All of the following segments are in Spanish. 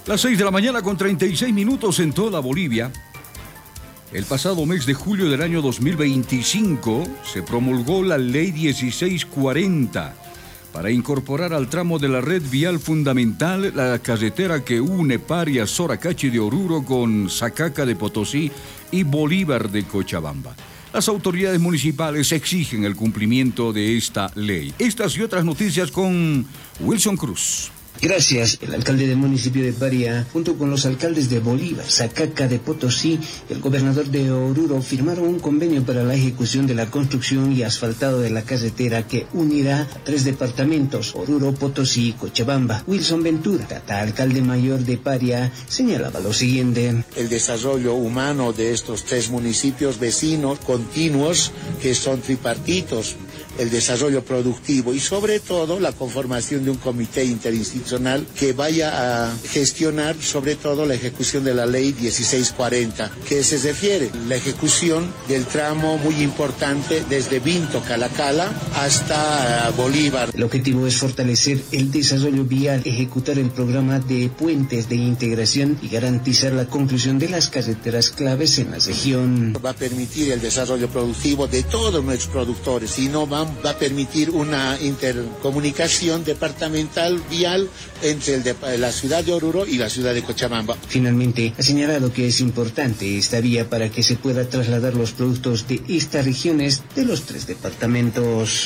Las 6 de la mañana con 36 minutos en toda Bolivia. El pasado mes de julio del año 2025 se promulgó la Ley 1640 para incorporar al tramo de la red vial fundamental la carretera que une Paria, Soracachi de Oruro con Sacaca de Potosí y Bolívar de Cochabamba. Las autoridades municipales exigen el cumplimiento de esta ley. Estas y otras noticias con Wilson Cruz. Gracias. El alcalde del municipio de Paria, junto con los alcaldes de Bolívar, Sacaca de Potosí y el gobernador de Oruro, firmaron un convenio para la ejecución de la construcción y asfaltado de la carretera que unirá a 3 departamentos, Oruro, Potosí y Cochabamba. Wilson Ventura, alcalde mayor de Paria, señalaba lo siguiente. El desarrollo humano de estos 3 municipios vecinos continuos que son tripartitos, el desarrollo productivo y sobre todo la conformación de un comité interinstitucional que vaya a gestionar sobre todo la ejecución de la ley 1640, que se refiere a la ejecución del tramo muy importante desde Vinto, Calacala hasta Bolívar. El objetivo es fortalecer el desarrollo vial, ejecutar el programa de puentes de integración y garantizar la conclusión de las carreteras claves en la región. Va a permitir el desarrollo productivo de todos nuestros productores y no va a permitir una intercomunicación departamental vial entre la ciudad de Oruro y la ciudad de Cochabamba. Finalmente, ha señalado que es importante esta vía para que se pueda trasladar los productos de estas regiones de los 3 departamentos.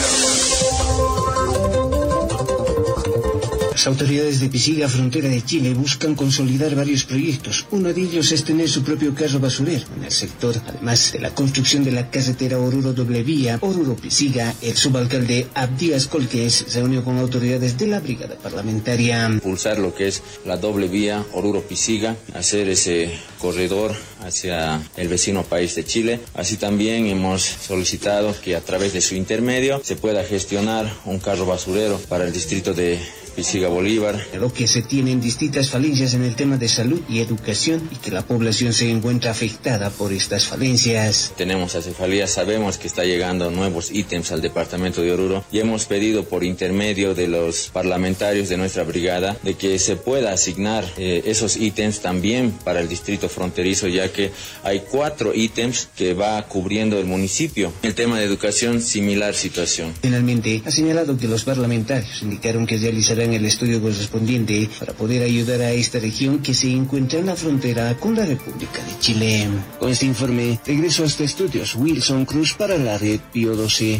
Las autoridades de Pisiga, frontera de Chile, buscan consolidar varios proyectos. Uno de ellos es tener su propio carro basurero en el sector. Además de la construcción de la carretera Oruro doble vía, Oruro-Pisiga, el subalcalde Abdías Colques se reunió con autoridades de la brigada parlamentaria. Impulsar lo que es la doble vía Oruro-Pisiga, hacer ese corredor hacia el vecino país de Chile. Así también hemos solicitado que a través de su intermedio se pueda gestionar un carro basurero para el distrito de Pisiga Bolívar. Lo que se tienen distintas falencias en el tema de salud y educación y que la población se encuentra afectada por estas falencias. Tenemos acefalías, sabemos que está llegando nuevos ítems al departamento de Oruro y hemos pedido por intermedio de los parlamentarios de nuestra brigada de que se pueda asignar esos ítems también para el distrito fronterizo, ya que hay 4 ítems que va cubriendo el municipio. El tema de educación, similar situación. Finalmente, ha señalado que los parlamentarios indicaron que realizarán el estudio correspondiente para poder ayudar a esta región que se encuentra en la frontera con la República de Chile. Con este informe, regreso a este estudios Wilson Cruz para la red Pío 12.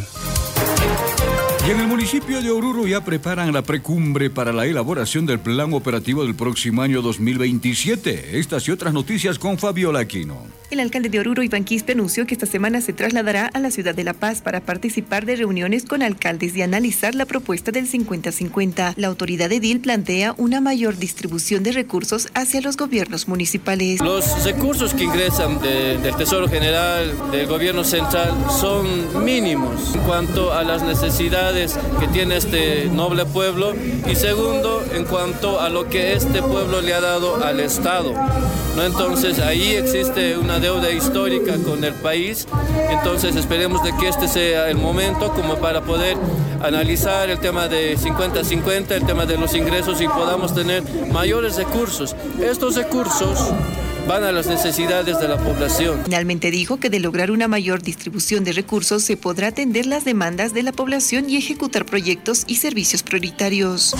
Y en el municipio de Oruro ya preparan la precumbre para la elaboración del plan operativo del próximo año 2027. Estas y otras noticias con Fabiola Aquino. El alcalde de Oruro, Iván Quispe, anunció que esta semana se trasladará a la ciudad de La Paz para participar de reuniones con alcaldes y analizar la propuesta del 50-50. La autoridad edil plantea una mayor distribución de recursos hacia los gobiernos municipales. Los recursos que ingresan del Tesoro General, del gobierno central, son mínimos en cuanto a las necesidades que tiene este noble pueblo y segundo, en cuanto a lo que este pueblo le ha dado al Estado, ¿no? Entonces ahí existe una deuda histórica con el país, entonces esperemos de que este sea el momento como para poder analizar el tema de 50-50, el tema de los ingresos y podamos tener mayores recursos. Estos recursos van a las necesidades de la población. Finalmente dijo que de lograr una mayor distribución de recursos se podrá atender las demandas de la población y ejecutar proyectos y servicios prioritarios.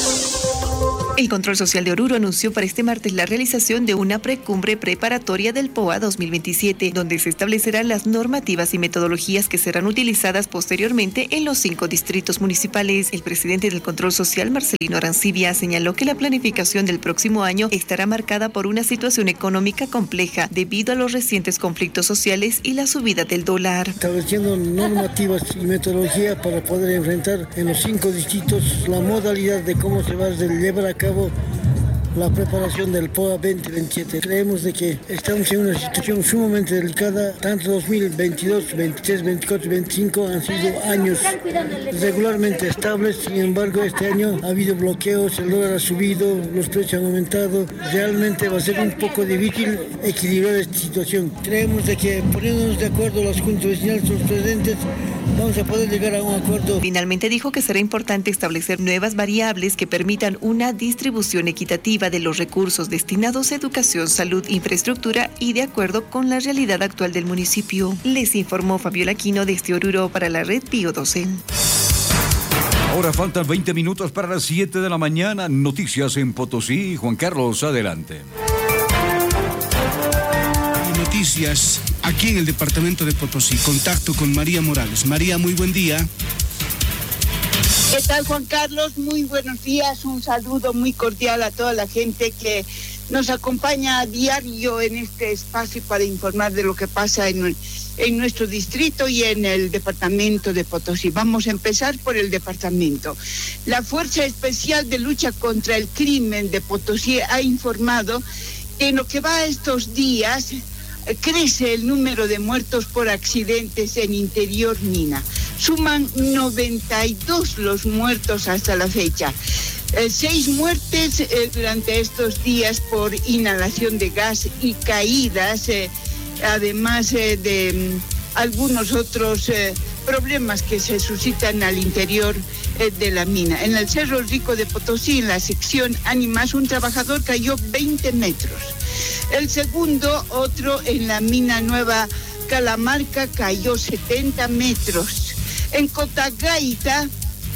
El Control Social de Oruro anunció para este martes la realización de una precumbre preparatoria del POA 2027, donde se establecerán las normativas y metodologías que serán utilizadas posteriormente en los 5 distritos municipales. El presidente del Control Social, Marcelino Arancibia, señaló que la planificación del próximo año estará marcada por una situación económica compleja debido a los recientes conflictos sociales y la subida del dólar. Estableciendo normativas y metodología para poder enfrentar en los 5 distritos la modalidad de cómo se va a llevar a cabo la preparación del POA 2027. Creemos de que estamos en una situación sumamente delicada. Tanto 2022, 23, 24 y 25 han sido años regularmente estables. Sin embargo, este año ha habido bloqueos, el dólar ha subido, los precios han aumentado. Realmente va a ser un poco difícil equilibrar esta situación. Creemos de que poniéndonos de acuerdo las juntas vecinales, los presidentes, vamos a poder llegar a un acuerdo. Finalmente dijo que será importante establecer nuevas variables que permitan una distribución equitativa de los recursos destinados a educación, salud, infraestructura y de acuerdo con la realidad actual del municipio. Les informó Fabiola Aquino desde Oruro para la red Pío 12. Ahora faltan 20 minutos para las 7 de la mañana. Noticias en Potosí. Juan Carlos, adelante. Noticias aquí en el departamento de Potosí. Contacto con María Morales. María, muy buen día. ¿Qué tal, Juan Carlos? Muy buenos días. Un saludo muy cordial a toda la gente que nos acompaña a diario en este espacio para informar de lo que pasa en nuestro distrito y en el departamento de Potosí. Vamos a empezar por el departamento. La Fuerza Especial de Lucha contra el Crimen de Potosí ha informado que en lo que va estos días crece el número de muertos por accidentes en interior mina. Suman 92 los muertos hasta la fecha. 6 muertes durante estos días por inhalación de gas y caídas, además de algunos otros problemas que se suscitan al interior de la mina. En el Cerro Rico de Potosí, en la sección Ánimas, un trabajador cayó 20 metros. El segundo, otro en la mina Nueva Calamarca, cayó 70 metros. En Cotagaita,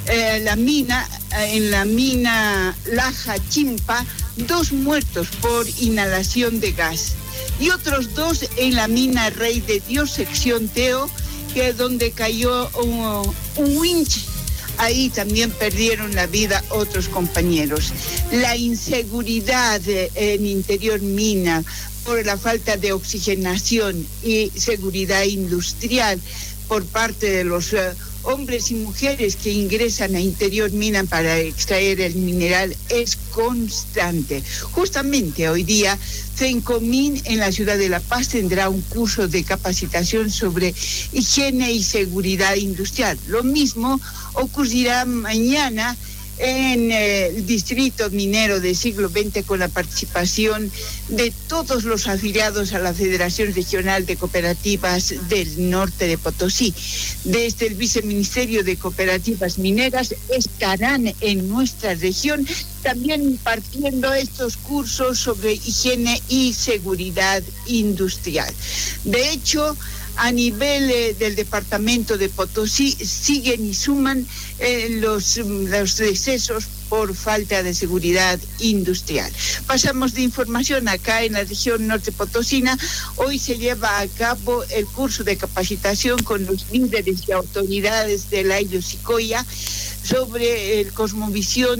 en la mina Laja Chimpa, 2 muertos por inhalación de gas. Y otros 2 en la mina Rey de Dios, sección Teo, que donde cayó un winch. Ahí también perdieron la vida otros compañeros. La inseguridad en interior mina por la falta de oxigenación y seguridad industrial por parte de los hombres y mujeres que ingresan a interior mina para extraer el mineral es constante. Justamente hoy día, Cencomín en la ciudad de La Paz tendrá un curso de capacitación sobre higiene y seguridad industrial. Lo mismo ocurrirá mañana en el distrito minero del siglo XX con la participación de todos los afiliados a la Federación Regional de Cooperativas del Norte de Potosí. Desde el Viceministerio de Cooperativas Mineras estarán en nuestra región también impartiendo estos cursos sobre higiene y seguridad industrial. De hecho, a nivel del departamento de Potosí siguen y suman los decesos por falta de seguridad industrial. Pasamos de información acá en la región norte potosina. Hoy se lleva a cabo el curso de capacitación con los líderes y autoridades de la Sicoya sobre el cosmovisión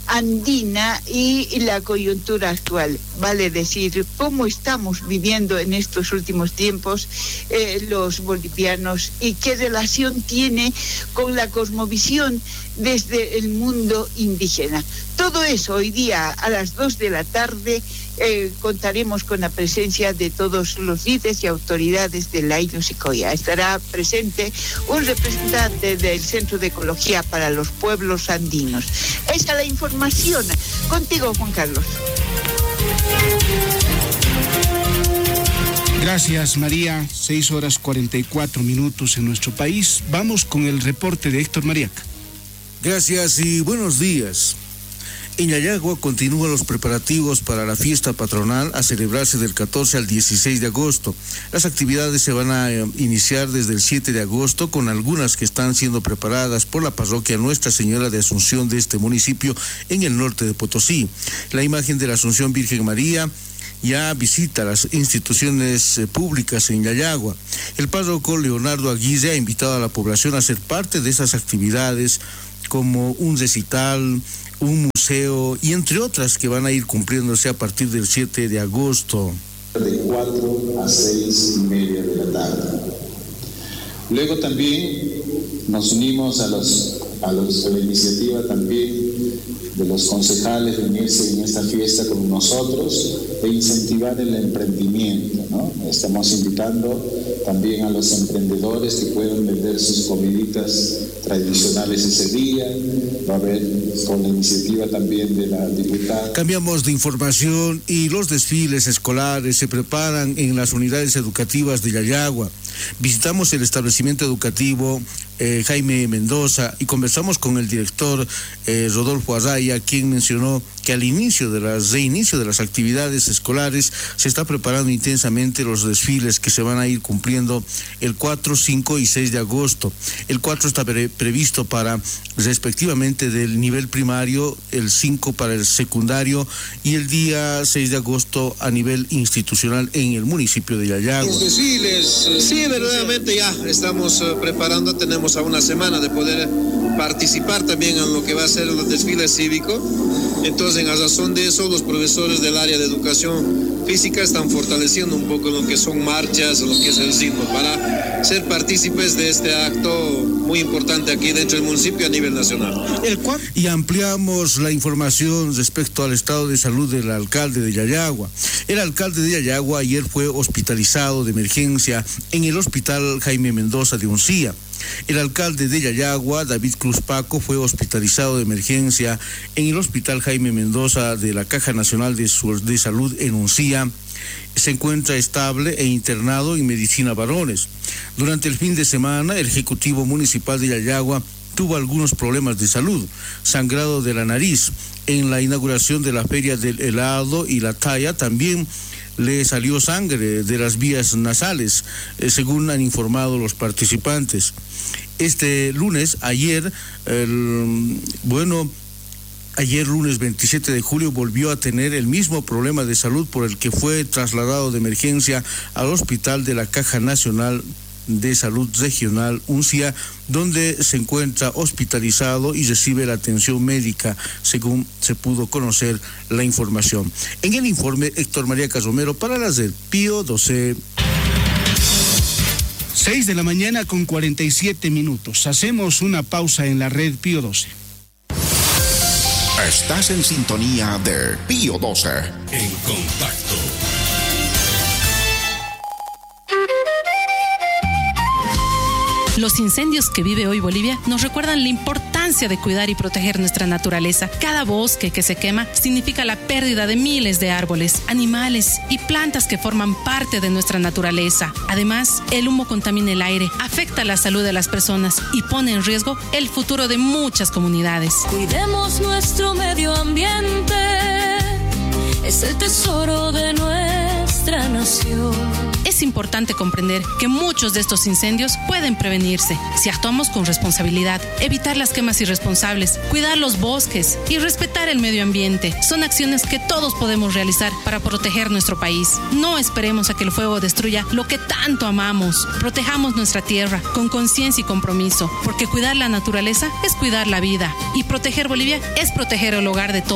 andina y la coyuntura actual, vale decir, cómo estamos viviendo en estos últimos tiempos los bolivianos y qué relación tiene con la cosmovisión desde el mundo indígena. Todo eso hoy día a las 2 de la tarde contaremos con la presencia de todos los líderes y autoridades de la Sicoya. Estará presente un representante del Centro de Ecología para los Pueblos Andinos. Esa es la información. Contigo, Juan Carlos. Gracias, María. 6:44 en nuestro país. Vamos con el reporte de Héctor Mariaca. Gracias y buenos días. En Yayagua continúan los preparativos para la fiesta patronal a celebrarse del 14 al 16 de agosto. Las actividades se van a iniciar desde el 7 de agosto con algunas que están siendo preparadas por la parroquia Nuestra Señora de Asunción de este municipio en el norte de Potosí. La imagen de la Asunción Virgen María ya visita las instituciones públicas en Yayagua. El párroco Leonardo Aguirre ha invitado a la población a ser parte de esas actividades como un recital, un museo y entre otras que van a ir cumpliéndose a partir del 7 de agosto. De 4 a 6:30 de la tarde. Luego también nos unimos a la iniciativa también de los concejales de unirse en esta fiesta con nosotros e incentivar el emprendimiento, ¿no? Estamos invitando también a los emprendedores que puedan vender sus comiditas tradicionales ese día. Va a haber con la iniciativa también de la diputada. Cambiamos de información y los desfiles escolares se preparan en las unidades educativas de Yayagua. Visitamos el establecimiento educativo Jaime Mendoza y conversamos con el director Rodolfo Arraya, quien mencionó que al reinicio de las actividades escolares se está preparando intensamente los desfiles que se van a ir cumpliendo el 4, 5 y 6 de agosto. El 4 está previsto para respectivamente del nivel primario, el 5 para el secundario y el día 6 de agosto a nivel institucional en el municipio de Yayagua. Los desfiles, sí, verdaderamente ya estamos preparando, tenemos a una semana de poder participar también en lo que va a ser el desfile cívico. Entonces, en razón de eso, los profesores del área de educación física están fortaleciendo un poco lo que son marchas, lo que es el ritmo, para ser partícipes de este acto muy importante aquí dentro del municipio a nivel nacional. Y ampliamos la información respecto al estado de salud del alcalde de Yayagua. El alcalde de Yayagua ayer fue hospitalizado de emergencia en el hospital Jaime Mendoza de Uncía. El alcalde de Yayagua, David Cruz Paco, fue hospitalizado de emergencia en el hospital Jaime Mendoza de la Caja Nacional de Salud en Uncía. Se encuentra estable e internado en medicina varones. Durante el fin de semana, el Ejecutivo Municipal de Yayagua tuvo algunos problemas de salud, sangrado de la nariz. En la inauguración de la Feria del Helado y la Talla también le salió sangre de las vías nasales, según han informado los participantes. Este lunes, ayer lunes 27 de julio, volvió a tener el mismo problema de salud por el que fue trasladado de emergencia al hospital de la Caja Nacional de Salud Regional Uncía, donde se encuentra hospitalizado y recibe la atención médica, según se pudo conocer la información. En el informe, Héctor María Casomero para la red Pío 12. 6 de la mañana con 47 minutos. Hacemos una pausa en la red Pío 12. Estás en sintonía de Pío 12. En contacto. Los incendios que vive hoy Bolivia nos recuerdan la importancia de cuidar y proteger nuestra naturaleza. Cada bosque que se quema significa la pérdida de miles de árboles, animales y plantas que forman parte de nuestra naturaleza. Además, el humo contamina el aire, afecta la salud de las personas y pone en riesgo el futuro de muchas comunidades. Cuidemos nuestro medio ambiente, es el tesoro de nuestra nación. Es importante comprender que muchos de estos incendios pueden prevenirse si actuamos con responsabilidad, evitar las quemas irresponsables, cuidar los bosques y respetar el medio ambiente. Son acciones que todos podemos realizar para proteger nuestro país. No esperemos a que el fuego destruya lo que tanto amamos. Protejamos nuestra tierra con conciencia y compromiso, porque cuidar la naturaleza es cuidar la vida y proteger Bolivia es proteger el hogar de todos.